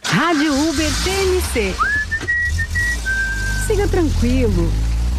Rádio Uber TMC. Siga tranquilo.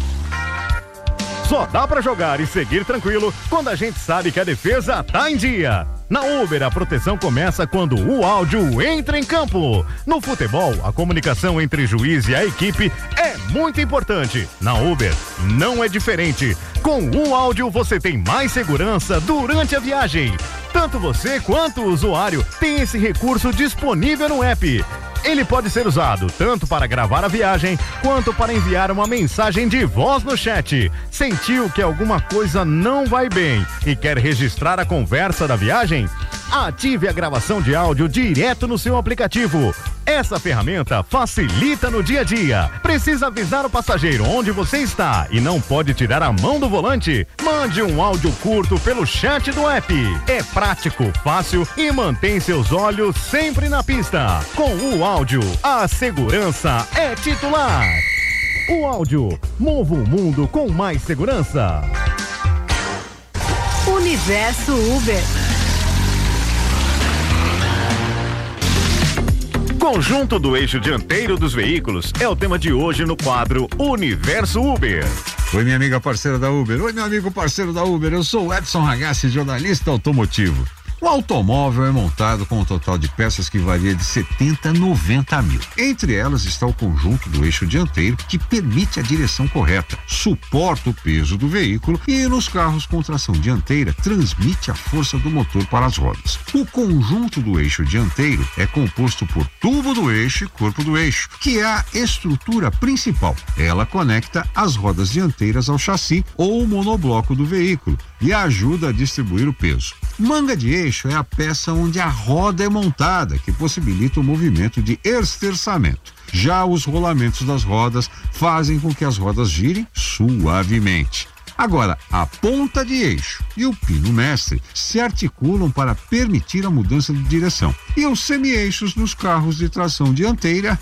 Só dá pra jogar e seguir tranquilo quando a gente sabe que a defesa tá em dia. Na Uber, a proteção começa quando o áudio entra em campo. No futebol, a comunicação entre juiz e a equipe é muito importante. Na Uber, não é diferente. Com o áudio, você tem mais segurança durante a viagem. Tanto você quanto o usuário tem esse recurso disponível no app. Ele pode ser usado tanto para gravar a viagem, quanto para enviar uma mensagem de voz no chat. Sentiu que alguma coisa não vai bem e quer registrar a conversa da viagem? Ative a gravação de áudio direto no seu aplicativo. Essa ferramenta facilita no dia a dia. Precisa avisar o passageiro onde você está e não pode tirar a mão do volante? Mande um áudio curto pelo chat do app. É prático, fácil e mantém seus olhos sempre na pista. Com o áudio, a segurança é titular. O áudio, mova o mundo com mais segurança. Universo Uber. Conjunto do eixo dianteiro dos veículos é o tema de hoje no quadro Universo Uber. Oi, minha amiga parceira da Uber. Oi, meu amigo parceiro da Uber. Eu sou o Edson Ragazzi, jornalista automotivo. O automóvel é montado com um total de peças que varia de 70 a 90 mil. Entre elas está o conjunto do eixo dianteiro, que permite a direção correta, suporta o peso do veículo e nos carros com tração dianteira transmite a força do motor para as rodas. O conjunto do eixo dianteiro é composto por tubo do eixo e corpo do eixo, que é a estrutura principal. Ela conecta as rodas dianteiras ao chassi ou monobloco do veículo e ajuda a distribuir o peso. Manga de eixo é a peça onde a roda é montada, que possibilita o movimento de esterçamento. Já os rolamentos das rodas fazem com que as rodas girem suavemente. Agora, a ponta de eixo e o pino mestre se articulam para permitir a mudança de direção. E os semi-eixos nos carros de tração dianteira,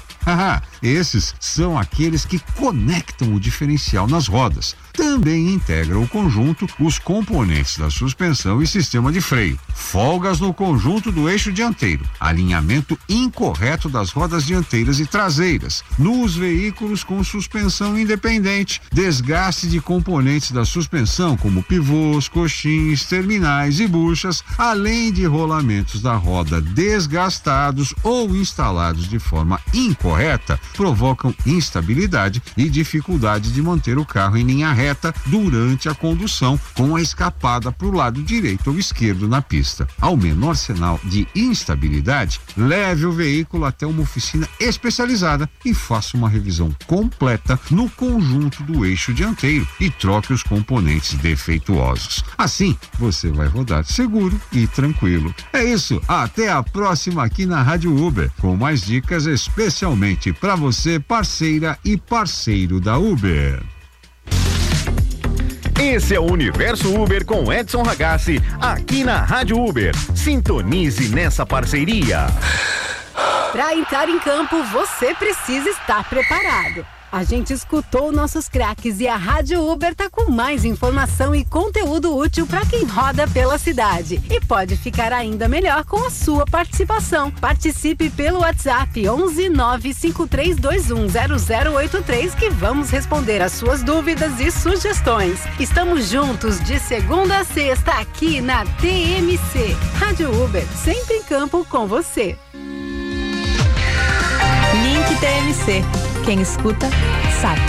esses são aqueles que conectam o diferencial nas rodas. Também integram o conjunto os componentes da suspensão e sistema de freio. Folgas no conjunto do eixo dianteiro, alinhamento incorreto das rodas dianteiras e traseiras, nos veículos com suspensão independente, desgaste de componentes da suspensão como pivôs, coxins, terminais e buchas, além de rolamentos da roda desgastados ou instalados de forma incorreta, provocam instabilidade e dificuldade de manter o carro em linha reta durante a condução, com a escapada para o lado direito ou esquerdo na pista. Ao menor sinal de instabilidade, leve o veículo até uma oficina especializada e faça uma revisão completa no conjunto do eixo dianteiro e troque os componentes defeituosos. Assim, você vai rodar seguro e tranquilo. É isso, até a próxima aqui na Rádio Uber, com mais dicas especialmente para você, parceira e parceiro da Uber. Esse é o Universo Uber com Edson Ragazzi, aqui na Rádio Uber. Sintonize nessa parceria. Para entrar em campo, você precisa estar preparado. A gente escutou nossos craques e a Rádio Uber tá com mais informação e conteúdo útil para quem roda pela cidade. E pode ficar ainda melhor com a sua participação. Participe pelo WhatsApp 11 95321 0083 que vamos responder as suas dúvidas e sugestões. Estamos juntos de segunda a sexta aqui na TMC. Rádio Uber, sempre em campo com você. Link TMC. Quem escuta, sabe.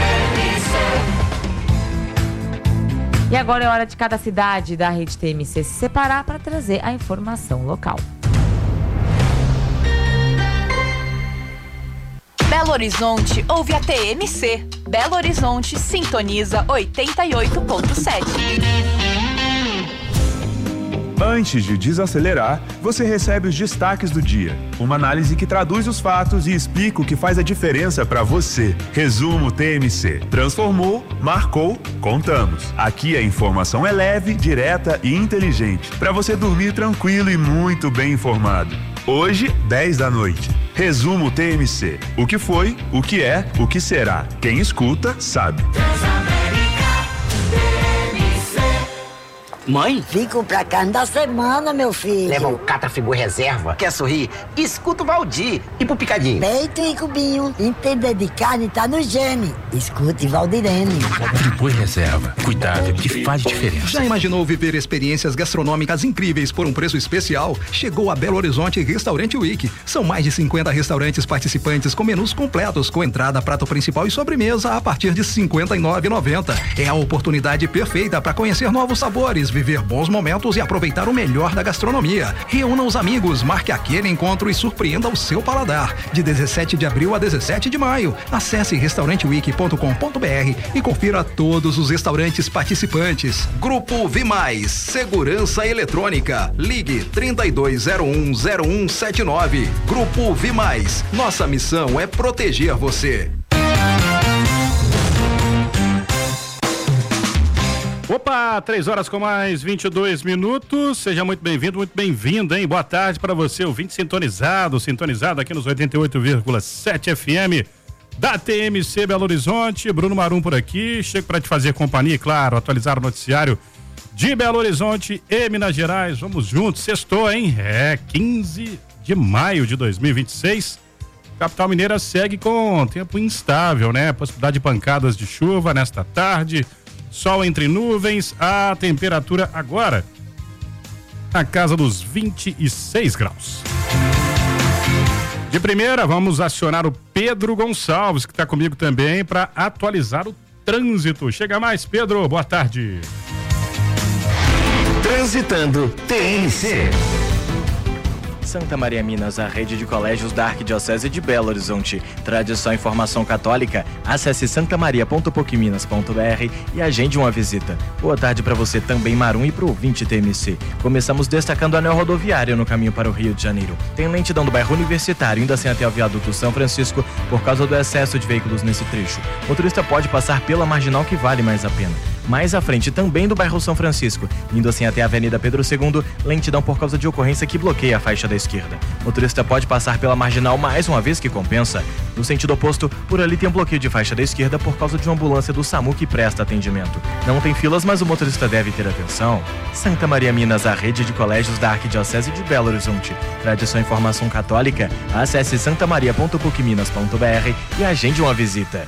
E agora é hora de cada cidade da rede TMC se separar para trazer a informação local. Belo Horizonte ouve a TMC. Belo Horizonte sintoniza 88.7. Antes de desacelerar, você recebe os destaques do dia. Uma análise que traduz os fatos e explica o que faz a diferença para você. Resumo TMC. Transformou, marcou, contamos. Aqui a informação é leve, direta e inteligente, para você dormir tranquilo e muito bem informado. Hoje, 10 da noite. Resumo TMC. O que foi, o que é, o que será. Quem escuta, sabe. Mãe? Fico pra carne da semana, meu filho. Leva o Catafigo Reserva. Quer sorrir? Escuta o Valdir. E pro picadinho? Peito e cubinho. Entender de carne tá no gene. Escute Valdirene. Friboi Reserva. Cuidado que faz diferença. Já imaginou viver experiências gastronômicas incríveis por um preço especial? Chegou a Belo Horizonte Restaurante Week. São mais de 50 restaurantes participantes com menus completos, com entrada, prato principal e sobremesa a partir de R$ 59,90. É a oportunidade perfeita para conhecer novos sabores, viver bons momentos e aproveitar o melhor da gastronomia. Reúna os amigos, marque aquele encontro e surpreenda o seu paladar. De 17 de abril a 17 de maio. Acesse restauranteweek.com.br e confira todos os restaurantes participantes. Grupo Vimais, Segurança Eletrônica. Ligue 32010179. Grupo Vimais. Nossa missão é proteger você. Opa, 3 horas com mais 22 minutos. Seja muito bem-vindo, muito bem-vinda, hein? Boa tarde para você, ouvinte sintonizado aqui nos 88,7 FM da TMC Belo Horizonte. Bruno Marum por aqui. Chego para te fazer companhia e, claro, atualizar o noticiário de Belo Horizonte e Minas Gerais. Vamos juntos, sextou, hein? 15 de maio de 2026. Capital Mineira segue com tempo instável, né? Possibilidade de pancadas de chuva nesta tarde. Sol entre nuvens, a temperatura agora na casa dos 26 graus. De primeira, vamos acionar o Pedro Gonçalves, que está comigo também, para atualizar o trânsito. Chega mais, Pedro, boa tarde. Transitando TMC. Santa Maria Minas, a rede de colégios da Arquidiocese de Belo Horizonte. Tradição e formação católica. Acesse santamaria.poquiminas.br e agende uma visita. Boa tarde para você também, Marum, e para o ouvinte TMC. Começamos destacando a anel rodoviário no caminho para o Rio de Janeiro. Tem lentidão do bairro Universitário, ainda assim até o viaduto São Francisco, por causa do excesso de veículos nesse trecho. O motorista pode passar pela marginal, que vale mais a pena. Mais à frente também do bairro São Francisco, indo assim até a Avenida Pedro II, lentidão por causa de ocorrência que bloqueia a faixa da esquerda. O motorista pode passar pela marginal mais uma vez, que compensa. No sentido oposto, por ali tem um bloqueio de faixa da esquerda por causa de uma ambulância do SAMU que presta atendimento. Não tem filas, mas o motorista deve ter atenção. Santa Maria Minas, a rede de colégios da Arquidiocese de Belo Horizonte. Tradição e formação católica. Acesse santamaria.poquiminas.br e agende uma visita.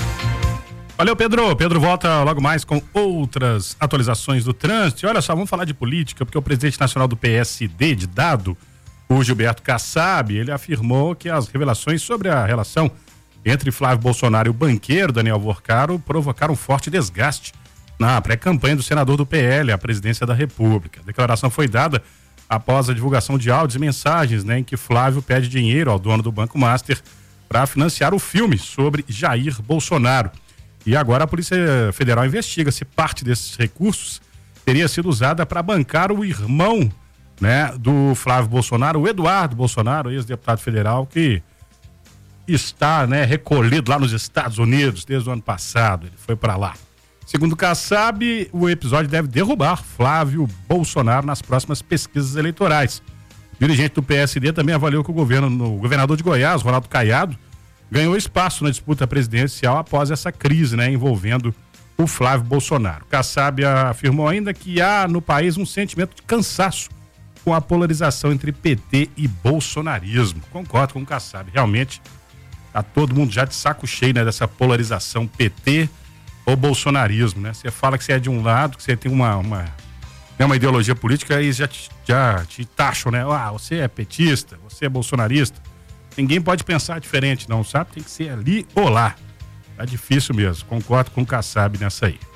Valeu, Pedro. Pedro volta logo mais com outras atualizações do trânsito. E olha só, vamos falar de política, porque o presidente nacional do PSD de Dado, o Gilberto Kassab, ele afirmou que as revelações sobre a relação entre Flávio Bolsonaro e o banqueiro Daniel Vorcaro provocaram um forte desgaste na pré-campanha do senador do PL à presidência da República. A declaração foi dada após a divulgação de áudios e mensagens, né, em que Flávio pede dinheiro ao dono do Banco Master para financiar o filme sobre Jair Bolsonaro. E agora a Polícia Federal investiga se parte desses recursos teria sido usada para bancar o irmão, né, do Flávio Bolsonaro, o Eduardo Bolsonaro, ex-deputado federal, que está, né, recolhido lá nos Estados Unidos desde o ano passado. Ele foi para lá. Segundo o Kassab, o episódio deve derrubar Flávio Bolsonaro nas próximas pesquisas eleitorais. O dirigente do PSD também avaliou que o governador de Goiás, Ronaldo Caiado, ganhou espaço na disputa presidencial após essa crise, né, envolvendo o Flávio Bolsonaro. Kassab afirmou ainda que há no país um sentimento de cansaço com a polarização entre PT e bolsonarismo. Concordo com o Kassab, realmente tá todo mundo já de saco cheio, né, dessa polarização PT ou bolsonarismo, né? Você fala que você é de um lado, que você tem uma ideologia política e já te taxam, né? Ah, você é petista, você é bolsonarista. Ninguém pode pensar diferente, não, sabe? Tem que ser ali ou lá. Tá difícil mesmo. Concordo com o Kassab nessa aí.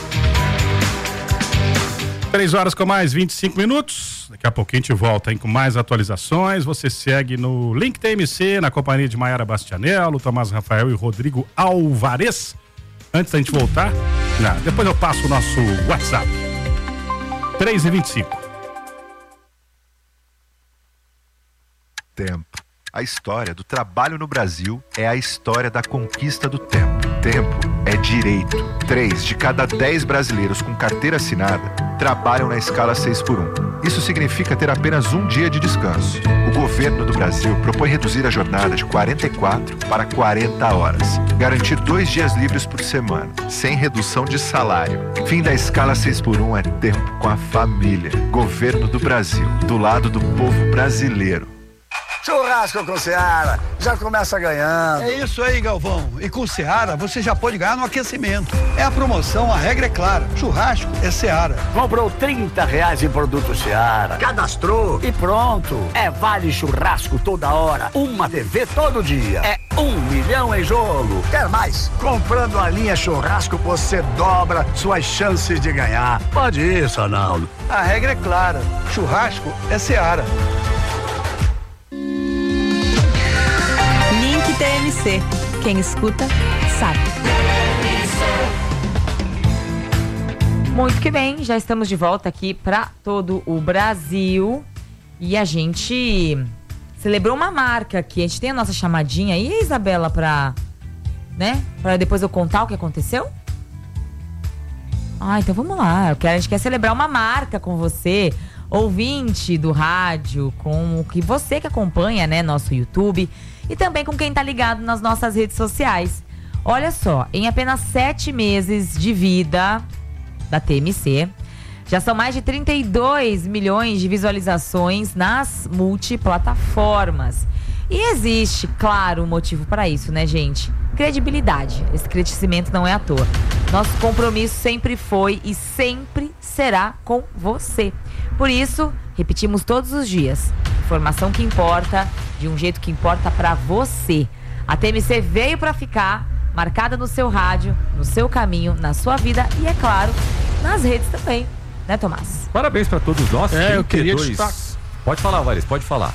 3 horas com mais 25 minutos. Daqui a pouquinho a gente volta, hein, com mais atualizações. Você segue no Link TMC, na companhia de Maiara Bastianello, Tomás Rafael e Rodrigo Alvarez. Antes da gente voltar, depois eu passo o nosso WhatsApp. 3h25. Tempo. A história do trabalho no Brasil é a história da conquista do tempo. Tempo é direito. 3 de cada 10 brasileiros com carteira assinada trabalham na escala 6x1. Isso significa ter apenas um dia de descanso. O governo do Brasil propõe reduzir a jornada de 44 para 40 horas. Garantir 2 dias livres por semana, sem redução de salário. Fim da escala 6x1 é tempo com a família. Governo do Brasil, do lado do povo brasileiro. Churrasco com Seara, já começa ganhando. É isso aí, Galvão. E com Seara, você já pode ganhar no aquecimento. É a promoção, a regra é clara. Churrasco é Seara. Comprou R$30 em produto Seara, cadastrou e pronto. É vale churrasco toda hora, uma TV todo dia. É 1 milhão em jogo. Quer mais? Comprando a linha churrasco, você dobra suas chances de ganhar. Pode ir, Sonaldo. A regra é clara. Churrasco é Seara. TMC. Quem escuta, sabe. Muito que bem, já estamos de volta aqui para todo o Brasil. E a gente celebrou uma marca aqui. A gente tem a nossa chamadinha aí, Isabela, para depois eu contar o que aconteceu? Então vamos lá. A gente quer celebrar uma marca com você, ouvinte do rádio, com o que você que acompanha, nosso YouTube, e também com quem tá ligado nas nossas redes sociais. Olha só, em apenas 7 meses de vida da TMC, já são mais de 32 milhões de visualizações nas multiplataformas. E existe, claro, um motivo para isso, gente? Credibilidade. Esse crescimento não é à toa. Nosso compromisso sempre foi e sempre será com você. Por isso, repetimos todos os dias. Informação que importa, de um jeito que importa pra você. A TMC veio pra ficar, marcada no seu rádio, no seu caminho, na sua vida e, é claro, nas redes também. Né, Tomás? Parabéns pra todos nós. Eu queria destacar. Pode falar, Vares, pode falar.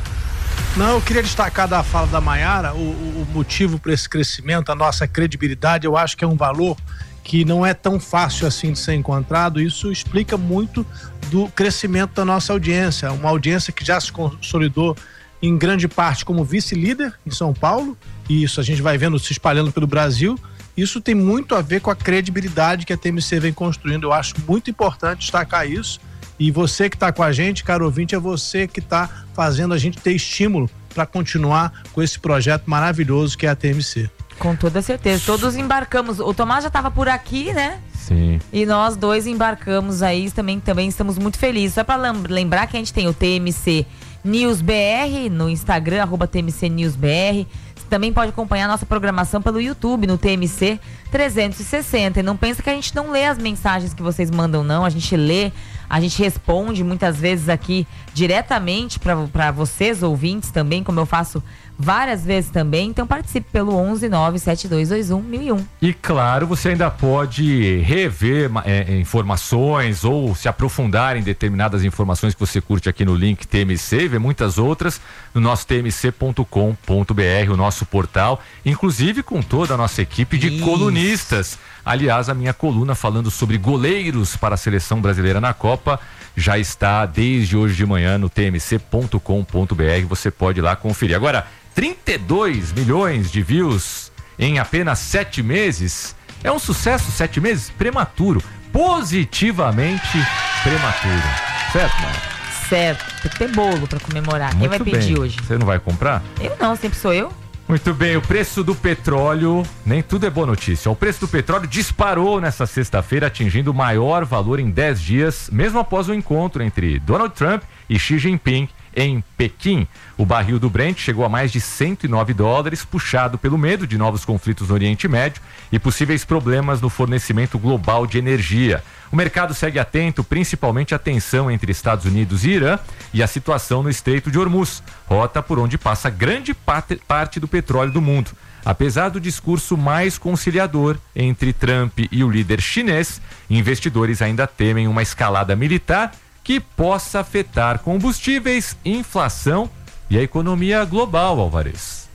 Não, eu queria destacar da fala da Maiara o motivo para esse crescimento, a nossa credibilidade. Eu acho que é um valor que não é tão fácil assim de ser encontrado. Isso explica muito do crescimento da nossa audiência, uma audiência que já se consolidou em grande parte como vice-líder em São Paulo, e isso a gente vai vendo se espalhando pelo Brasil. Isso tem muito a ver com a credibilidade que a TMC vem construindo. Eu acho muito importante destacar isso, e você que está com a gente, caro ouvinte, é você que está fazendo a gente ter estímulo para continuar com esse projeto maravilhoso que é a TMC. Com toda certeza, todos embarcamos. O Tomás já estava por aqui, né? Sim. E nós dois embarcamos aí, também estamos muito felizes. Só para lembrar que a gente tem o TMC News BR no Instagram, @TMC News BR. Você também pode acompanhar a nossa programação pelo YouTube, no TMC 360. E não pensa que a gente não lê as mensagens que vocês mandam, não. A gente lê, a gente responde muitas vezes aqui diretamente para vocês, ouvintes também, como eu faço várias vezes também. Então participe pelo 11-97221-1001. E claro, você ainda pode rever informações ou se aprofundar em determinadas informações que você curte aqui no link TMC e ver muitas outras no nosso tmc.com.br, o nosso portal, inclusive com toda a nossa equipe de colunistas. Aliás, a minha coluna falando sobre goleiros para a seleção brasileira na Copa já está desde hoje de manhã no tmc.com.br. Você pode ir lá conferir. Agora, 32 milhões de views em apenas 7 meses. É um sucesso, 7 meses? Prematuro. Positivamente prematuro. Certo, mano? Certo. Tem que ter bolo pra comemorar. Quem vai pedir hoje? Você não vai comprar? Eu não, sempre sou eu. Muito bem, o preço do petróleo, nem tudo é boa notícia. O preço do petróleo disparou nesta sexta-feira, atingindo o maior valor em 10 dias, mesmo após o encontro entre Donald Trump e Xi Jinping em Pequim. O barril do Brent chegou a mais de $109, puxado pelo medo de novos conflitos no Oriente Médio e possíveis problemas no fornecimento global de energia. O mercado segue atento, principalmente à tensão entre Estados Unidos e Irã e a situação no Estreito de Hormuz, rota por onde passa grande parte do petróleo do mundo. Apesar do discurso mais conciliador entre Trump e o líder chinês, investidores ainda temem uma escalada militar que possa afetar combustíveis, inflação e a economia global, Alvarez.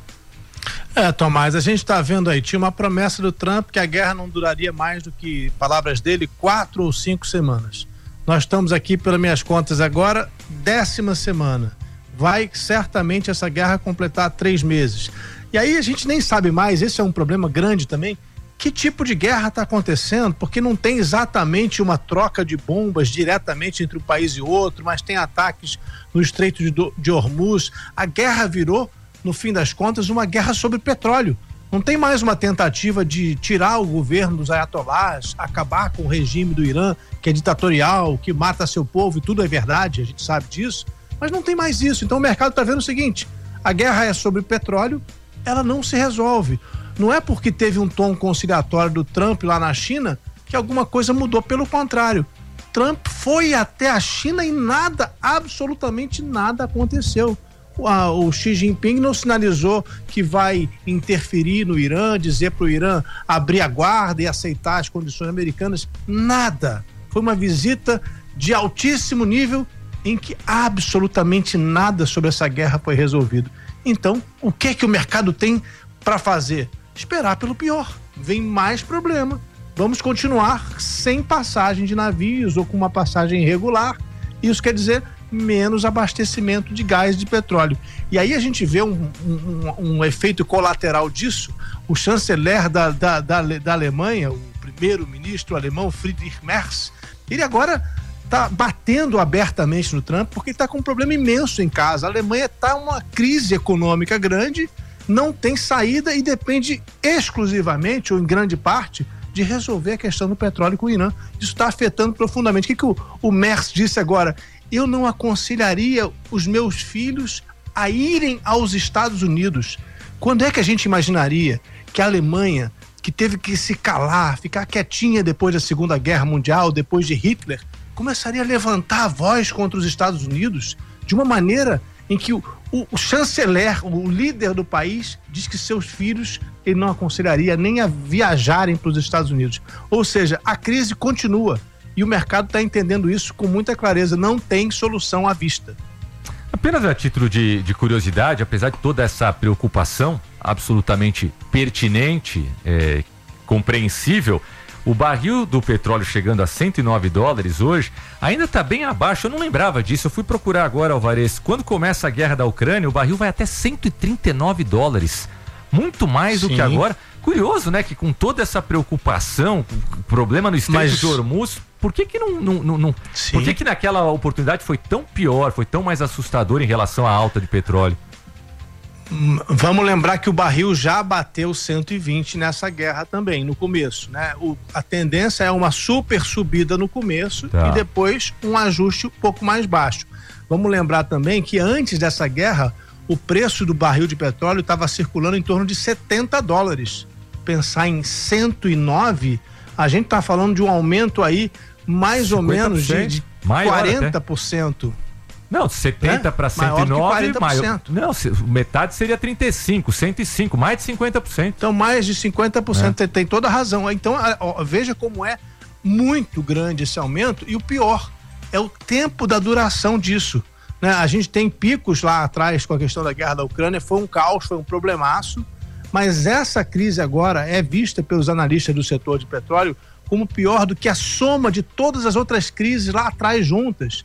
Tomás, a gente está vendo aí, tinha uma promessa do Trump que a guerra não duraria mais do que, palavras dele, 4 ou 5 semanas. Nós estamos aqui, pelas minhas contas agora, 10ª semana. Vai certamente essa guerra completar 3 meses. E aí a gente nem sabe mais, esse é um problema grande também, que tipo de guerra está acontecendo, porque não tem exatamente uma troca de bombas diretamente entre um país e outro, mas tem ataques no Estreito de Hormuz. A guerra virou, no fim das contas, uma guerra sobre petróleo. Não tem mais uma tentativa de tirar o governo dos ayatolás, acabar com o regime do Irã, que é ditatorial, que mata seu povo, e tudo é verdade, a gente sabe disso, mas não tem mais isso. Então o mercado está vendo o seguinte: a guerra é sobre petróleo, ela não se resolve. Não é porque teve um tom conciliatório do Trump lá na China que alguma coisa mudou, pelo contrário. Trump foi até a China e nada, absolutamente nada aconteceu. O Xi Jinping não sinalizou que vai interferir no Irã, dizer para o Irã abrir a guarda e aceitar as condições americanas. Nada. Foi uma visita de altíssimo nível em que absolutamente nada sobre essa guerra foi resolvido. Então, o que é que o mercado tem para fazer? Esperar pelo pior. Vem mais problema. Vamos continuar sem passagem de navios ou com uma passagem irregular. Isso quer dizer menos abastecimento de gás de petróleo. E aí a gente vê um efeito colateral disso. O chanceler da Alemanha, o primeiro-ministro alemão Friedrich Merz, ele agora está batendo abertamente no Trump porque está com um problema imenso em casa. A Alemanha está em uma crise econômica grande, não tem saída e depende exclusivamente, ou em grande parte, de resolver a questão do petróleo com o Irã. Isso está afetando profundamente. O que o Merz disse agora? Eu não aconselharia os meus filhos a irem aos Estados Unidos. Quando é que a gente imaginaria que a Alemanha, que teve que se calar, ficar quietinha depois da Segunda Guerra Mundial, depois de Hitler, começaria a levantar a voz contra os Estados Unidos de uma maneira em que o chanceler, o líder do país, diz que seus filhos ele não aconselharia nem a viajarem para os Estados Unidos. Ou seja, a crise continua e o mercado está entendendo isso com muita clareza. Não tem solução à vista. Apenas a título de curiosidade, apesar de toda essa preocupação absolutamente pertinente, compreensível, o barril do petróleo chegando a $109 hoje ainda está bem abaixo. Eu não lembrava disso, eu fui procurar agora, Alvarez. Quando começa a guerra da Ucrânia, o barril vai até $139. Muito mais do que agora. Curioso, né? Que com toda essa preocupação, problema no Estreito de Hormuz, por que não por que naquela oportunidade foi tão pior, foi tão mais assustador em relação à alta de petróleo? Vamos lembrar que o barril já bateu 120 nessa guerra também, no começo, né? A tendência é uma super subida no começo e depois um ajuste um pouco mais baixo. Vamos lembrar também que antes dessa guerra, o preço do barril de petróleo estava circulando em torno de $70. Pensar em 109, a gente está falando de um aumento aí mais ou menos de 40%. Não, 70 para 109, maior. Não, metade seria 35, 105, mais de 50%. Então, mais de 50%, tem toda a razão. Então, veja como é muito grande esse aumento, e o pior é o tempo da duração disso, né? A gente tem picos lá atrás com a questão da guerra da Ucrânia, foi um caos, foi um problemaço, mas essa crise agora é vista pelos analistas do setor de petróleo como pior do que a soma de todas as outras crises lá atrás juntas.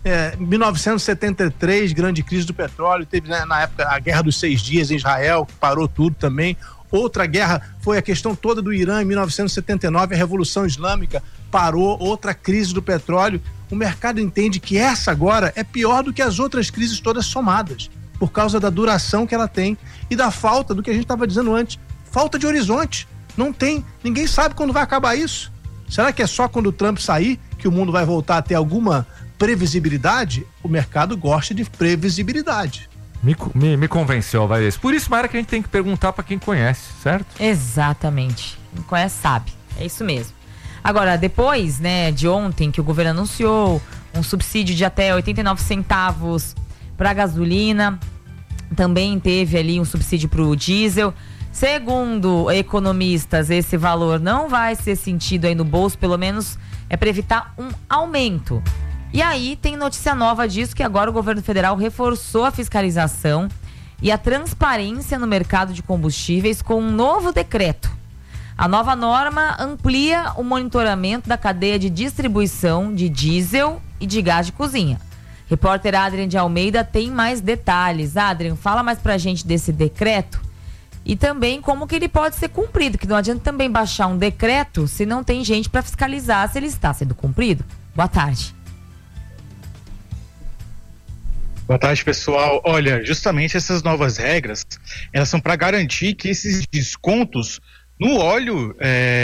1973, grande crise do petróleo, teve, né, na época a Guerra dos 6 Dias em Israel, que parou tudo também. Outra guerra foi a questão toda do Irã em 1979, a Revolução Islâmica parou, outra crise do petróleo. O mercado entende que essa agora é pior do que as outras crises todas somadas, por causa da duração que ela tem e da falta do que a gente estava dizendo antes, falta de horizonte. Não tem, ninguém sabe quando vai acabar isso. Será que é só quando o Trump sair que o mundo vai voltar a ter alguma previsibilidade? O mercado gosta de previsibilidade. Me convenceu, Alvarez. Por isso, Mara, que a gente tem que perguntar para quem conhece, certo? Exatamente. Quem conhece sabe. É isso mesmo. Agora, depois, né, de ontem que o governo anunciou um subsídio de até 89 centavos para gasolina, também teve ali um subsídio para o diesel. Segundo economistas, esse valor não vai ser sentido aí no bolso, pelo menos é para evitar um aumento. E aí tem notícia nova disso, que agora o governo federal reforçou a fiscalização e a transparência no mercado de combustíveis com um novo decreto. A nova norma amplia o monitoramento da cadeia de distribuição de diesel e de gás de cozinha. Repórter Adrian de Almeida tem mais detalhes. Adrian, fala mais pra gente desse decreto E também como que ele pode ser cumprido, que não adianta também baixar um decreto se não tem gente para fiscalizar se ele está sendo cumprido. Boa tarde. Boa tarde, pessoal. Olha, justamente essas novas regras, elas são para garantir que esses descontos no óleo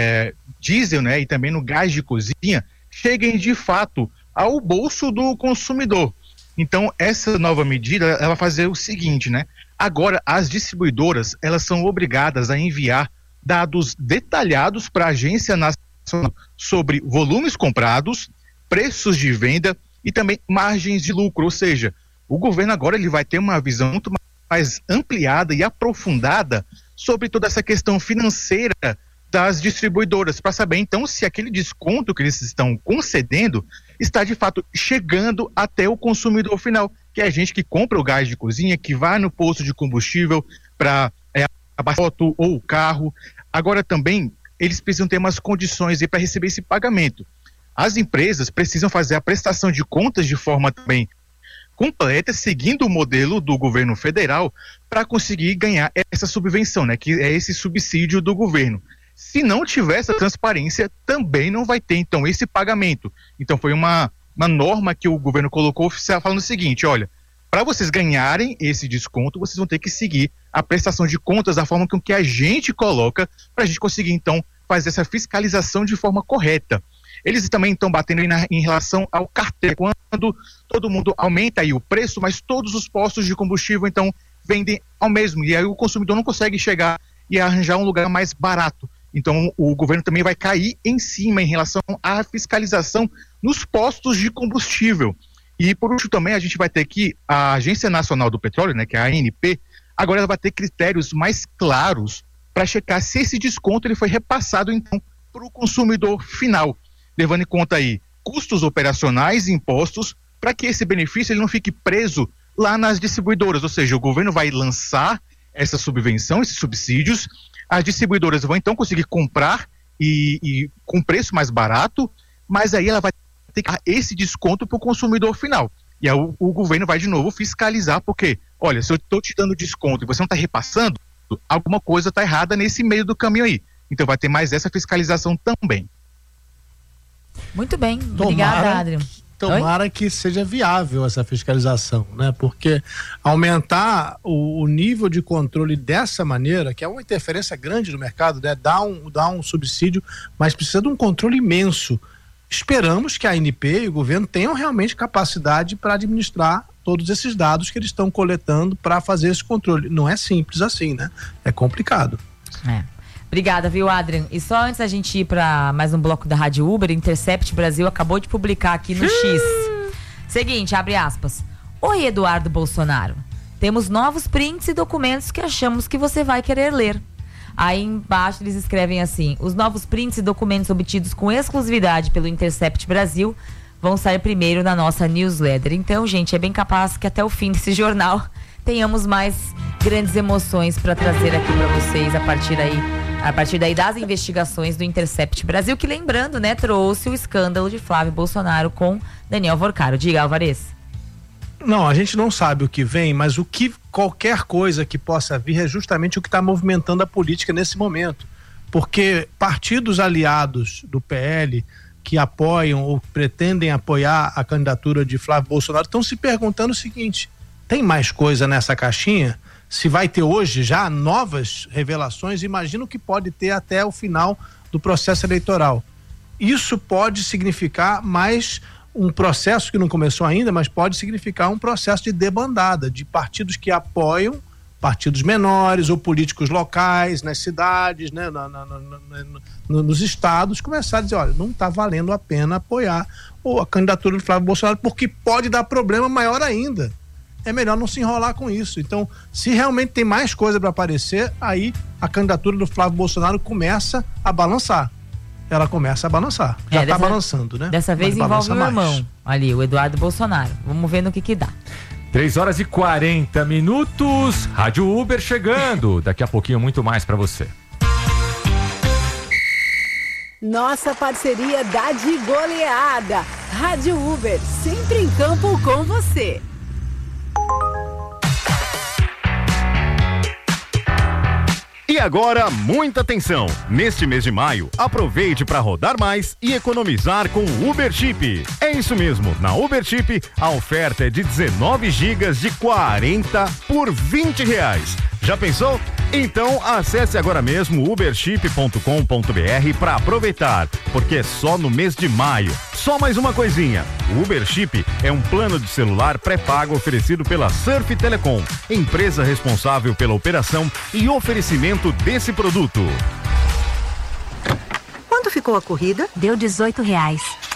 diesel, né, e também no gás de cozinha, cheguem de fato ao bolso do consumidor. Então, essa nova medida, ela vai fazer o seguinte, né? Agora, as distribuidoras, elas são obrigadas a enviar dados detalhados para a Agência Nacional sobre volumes comprados, preços de venda e também margens de lucro, ou seja, o governo agora ele vai ter uma visão muito mais ampliada e aprofundada sobre toda essa questão financeira das distribuidoras, para saber então se aquele desconto que eles estão concedendo está de fato chegando até o consumidor final, que é a gente que compra o gás de cozinha, que vai no posto de combustível para abastecer a moto ou o carro. Agora também eles precisam ter umas condições para receber esse pagamento. As empresas precisam fazer a prestação de contas de forma também completa, seguindo o modelo do governo federal, para conseguir ganhar essa subvenção, né, que é esse subsídio do governo. Se não tiver essa transparência, também não vai ter, então, esse pagamento. Então, foi uma norma que o governo colocou oficial falando o seguinte, olha, para vocês ganharem esse desconto, vocês vão ter que seguir a prestação de contas da forma com que a gente coloca, para a gente conseguir, então, fazer essa fiscalização de forma correta. Eles também estão batendo em relação ao cartel, quando todo mundo aumenta aí o preço, mas todos os postos de combustível, então, vendem ao mesmo, e aí o consumidor não consegue chegar e arranjar um lugar mais barato. Então, o governo também vai cair em cima em relação à fiscalização nos postos de combustível. E, por último, também a gente vai ter que a Agência Nacional do Petróleo, né, que é a ANP, agora ela vai ter critérios mais claros para checar se esse desconto ele foi repassado, então, para o consumidor final, levando em conta aí custos operacionais e impostos, para que esse benefício ele não fique preso lá nas distribuidoras, ou seja, o governo vai lançar essa subvenção, esses subsídios, as distribuidoras vão então conseguir comprar e com preço mais barato, mas aí ela vai ter que dar esse desconto para o consumidor final. E aí o governo vai de novo fiscalizar, porque, olha, se eu estou te dando desconto e você não está repassando, alguma coisa está errada nesse meio do caminho aí. Então vai ter mais essa fiscalização também. Muito bem, obrigada, Adriano. Tomara que seja viável essa fiscalização, né? Porque aumentar o nível de controle dessa maneira, que é uma interferência grande no mercado, né? Dá um subsídio, mas precisa de um controle imenso. Esperamos que a ANP e o governo tenham realmente capacidade para administrar todos esses dados que eles estão coletando para fazer esse controle. Não é simples assim, né? É complicado. Obrigada, viu, Adrian? E só antes da gente ir para mais um bloco da Rádio Uber, Intercept Brasil acabou de publicar aqui no X. Seguinte, abre aspas. Oi, Eduardo Bolsonaro. Temos novos prints e documentos que achamos que você vai querer ler. Aí embaixo eles escrevem assim: os novos prints e documentos obtidos com exclusividade pelo Intercept Brasil vão sair primeiro na nossa newsletter. Então, gente, é bem capaz que até o fim desse jornal tenhamos mais grandes emoções para trazer aqui para vocês a partir daí das investigações do Intercept Brasil, que, lembrando, né, trouxe o escândalo de Flávio Bolsonaro com Daniel Vorcaro. Diga, Alvarez. Não, a gente não sabe o que vem, mas qualquer coisa que possa vir é justamente o que está movimentando a política nesse momento. Porque partidos aliados do PL que apoiam ou pretendem apoiar a candidatura de Flávio Bolsonaro estão se perguntando o seguinte: tem mais coisa nessa caixinha? Se vai ter hoje já novas revelações, imagina o que pode ter até o final do processo eleitoral. Isso pode significar mais um processo que não começou ainda, mas pode significar um processo de debandada, de partidos que apoiam partidos menores ou políticos locais nas cidades, né, nos estados, começar a dizer, olha, não está valendo a pena apoiar a candidatura do Flávio Bolsonaro, porque pode dar problema maior ainda. É melhor não se enrolar com isso. Então, se realmente tem mais coisa para aparecer, aí a candidatura do Flávio Bolsonaro começa a balançar. Ela começa a balançar. Já está balançando, né? Dessa vez envolve o irmão ali, o Eduardo Bolsonaro. Vamos ver no que dá. 3h40. Rádio Uber chegando. Daqui a pouquinho muito mais para você. Nossa parceria dá de goleada. Rádio Uber, sempre em campo com você. E agora, muita atenção! Neste mês de maio, aproveite para rodar mais e economizar com o Uber Chip. É isso mesmo, na Uber Chip, a oferta é de 19 gigas de 40 por R$20. Já pensou? Então acesse agora mesmo uberchip.com.br para aproveitar, porque é só no mês de maio. Só mais uma coisinha, o Uber Chip é um plano de celular pré-pago oferecido pela Surf Telecom, empresa responsável pela operação e oferecimento desse produto. Quanto ficou a corrida? Deu R$18.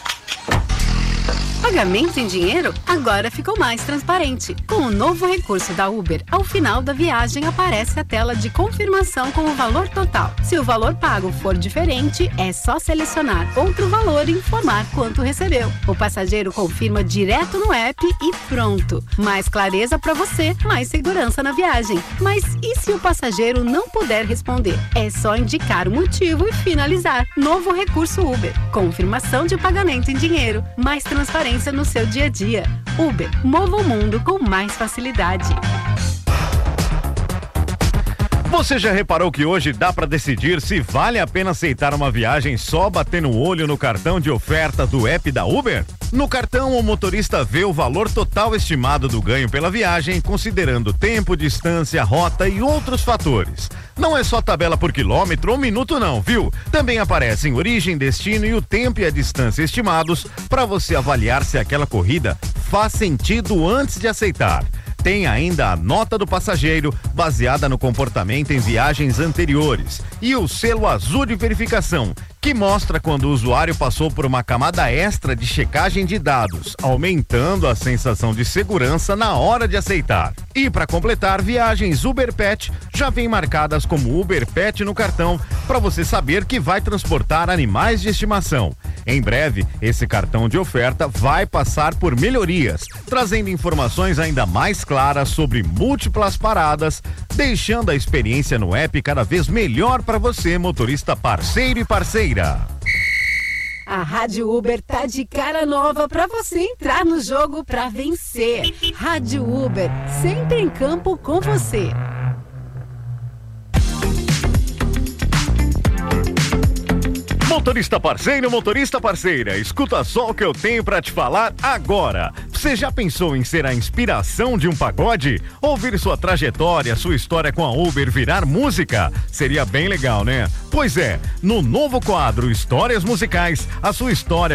Pagamento em dinheiro agora ficou mais transparente. Com o novo recurso da Uber, ao final da viagem aparece a tela de confirmação com o valor total. Se o valor pago for diferente, é só selecionar outro valor e informar quanto recebeu. O passageiro confirma direto no app e pronto. Mais clareza para você, mais segurança na viagem. Mas e se o passageiro não puder responder? É só indicar o motivo e finalizar. Novo recurso Uber. Confirmação de pagamento em dinheiro. Mais transparência no seu dia a dia. Uber, mova o mundo com mais facilidade. Você já reparou que hoje dá para decidir se vale a pena aceitar uma viagem só batendo o olho no cartão de oferta do app da Uber? No cartão, o motorista vê o valor total estimado do ganho pela viagem, considerando tempo, distância, rota e outros fatores. Não é só tabela por quilômetro ou minuto não, viu? Também aparecem origem, destino e o tempo e a distância estimados para você avaliar se aquela corrida faz sentido antes de aceitar. Tem ainda a nota do passageiro, baseada no comportamento em viagens anteriores, e o selo azul de verificação, que mostra quando o usuário passou por uma camada extra de checagem de dados, aumentando a sensação de segurança na hora de aceitar. E para completar, viagens Uber Pet já vêm marcadas como Uber Pet no cartão, para você saber que vai transportar animais de estimação. Em breve, esse cartão de oferta vai passar por melhorias, trazendo informações ainda mais claras sobre múltiplas paradas, deixando a experiência no app cada vez melhor para você, motorista parceiro e parceira. A Rádio Uber tá de cara nova para você entrar no jogo para vencer. Rádio Uber, sempre em campo com você. Motorista parceiro, motorista parceira, escuta só o que eu tenho pra te falar agora. Você já pensou em ser a inspiração de um pagode? Ouvir sua trajetória, sua história com a Uber virar música? Seria bem legal, né? Pois é, no novo quadro Histórias Musicais, a sua história